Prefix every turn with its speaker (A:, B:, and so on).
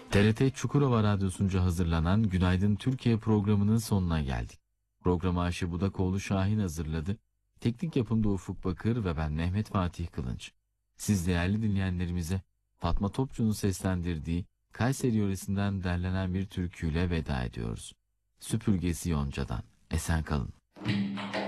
A: TRT Çukurova Radyosu'nca hazırlanan Günaydın Türkiye programının sonuna geldik. Programı Ayşe Budakoğlu Şahin hazırladı. Teknik yapımda Ufuk Bakır ve ben Mehmet Fatih Kılınç. Siz değerli dinleyenlerimize Fatma Topçu'nun seslendirdiği Kayseri yöresinden derlenen bir türküyle veda ediyoruz. Süpürgesi Yonca'dan. Esen kalın.